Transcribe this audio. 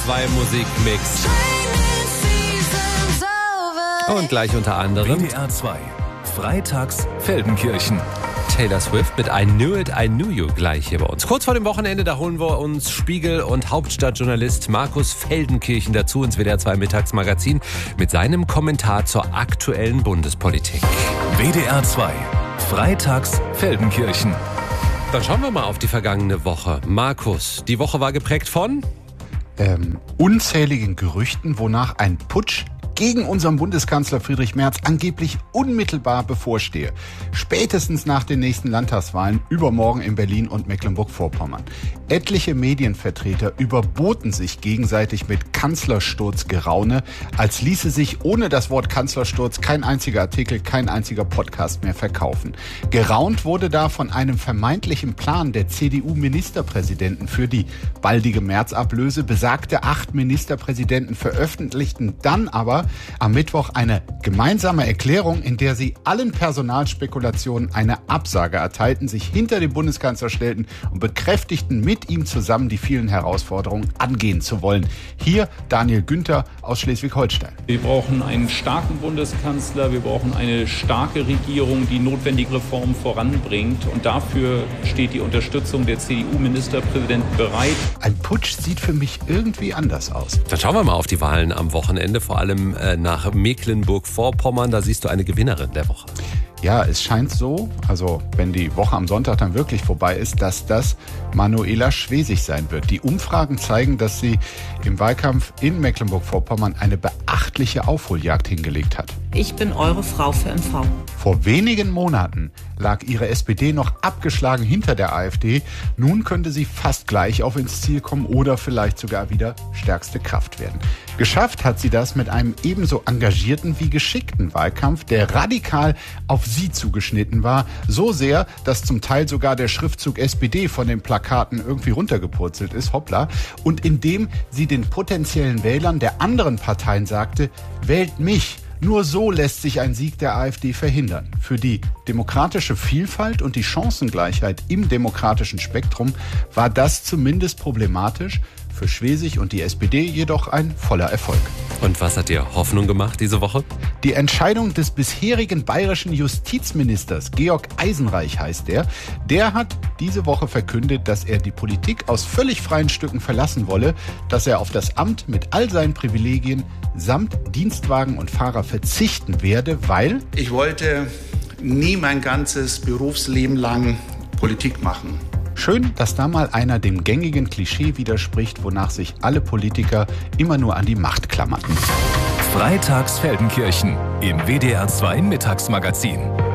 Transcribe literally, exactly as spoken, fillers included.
zwei Musikmix. Und gleich unter anderem W D R zwei, freitags Feldenkirchen. Taylor Swift mit I Knew It, I Knew You gleich hier bei uns. Kurz vor dem Wochenende, da holen wir uns Spiegel- und Hauptstadtjournalist Markus Feldenkirchen dazu ins W D R zwei Mittagsmagazin mit seinem Kommentar zur aktuellen Bundespolitik. W D R zwei, freitags Feldenkirchen. Dann schauen wir mal auf die vergangene Woche. Markus, die Woche war geprägt von? Ähm, unzähligen Gerüchten, wonach ein Putsch gegen unseren Bundeskanzler Friedrich Merz angeblich unmittelbar bevorstehe. Spätestens nach den nächsten Landtagswahlen übermorgen in Berlin und Mecklenburg-Vorpommern. Etliche Medienvertreter überboten sich gegenseitig mit Kanzlersturzgeraune, als ließe sich ohne das Wort Kanzlersturz kein einziger Artikel, kein einziger Podcast mehr verkaufen. Geraunt wurde da von einem vermeintlichen Plan der C D U-Ministerpräsidenten für die baldige März-Ablöse. Besagte acht Ministerpräsidenten veröffentlichten dann aber am Mittwoch eine gemeinsame Erklärung, in der sie allen Personalspekulationen eine Absage erteilten, sich hinter den Bundeskanzler stellten und bekräftigten, mit ihm zusammen die vielen Herausforderungen angehen zu wollen. Hier Daniel Günther aus Schleswig-Holstein. Wir brauchen einen starken Bundeskanzler, wir brauchen eine starke Regierung, die notwendige Reformen voranbringt. Und dafür steht die Unterstützung der C D U-Ministerpräsidenten bereit. Ein Putsch sieht für mich irgendwie anders aus. Dann schauen wir mal auf die Wahlen am Wochenende, vor allem äh, nach Mecklenburg-Vorpommern. Da siehst du eine Gewinnerin der Woche. Ja, es scheint so, also wenn die Woche am Sonntag dann wirklich vorbei ist, dass das Manuela Schwesig sein wird. Die Umfragen zeigen, dass sie im Wahlkampf in Mecklenburg-Vorpommern eine beachtliche Aufholjagd hingelegt hat. Ich bin eure Frau für M V. Vor wenigen Monaten lag ihre S P D noch abgeschlagen hinter der AfD. Nun könnte sie fast gleich auf ins Ziel kommen oder vielleicht sogar wieder stärkste Kraft werden. Geschafft hat sie das mit einem ebenso engagierten wie geschickten Wahlkampf, der radikal auf sie zugeschnitten war. So sehr, dass zum Teil sogar der Schriftzug S P D von den Plakaten irgendwie runtergepurzelt ist, hoppla. Und indem sie den potenziellen Wählern der anderen Parteien sagte, wählt mich. Nur so lässt sich ein Sieg der AfD verhindern. Für die demokratische Vielfalt und die Chancengleichheit im demokratischen Spektrum war das zumindest problematisch. Für Schwesig und die S P D jedoch ein voller Erfolg. Und was hat dir Hoffnung gemacht diese Woche? Die Entscheidung des bisherigen bayerischen Justizministers, Georg Eisenreich heißt der, der hat diese Woche verkündet, dass er die Politik aus völlig freien Stücken verlassen wolle, dass er auf das Amt mit all seinen Privilegien samt Dienstwagen und Fahrer verzichten werde, weil... Ich wollte nie mein ganzes Berufsleben lang Politik machen. Schön, dass da mal einer dem gängigen Klischee widerspricht, wonach sich alle Politiker immer nur an die Macht klammerten. Freitags Feldenkirchen im W D R zwei Mittagsmagazin.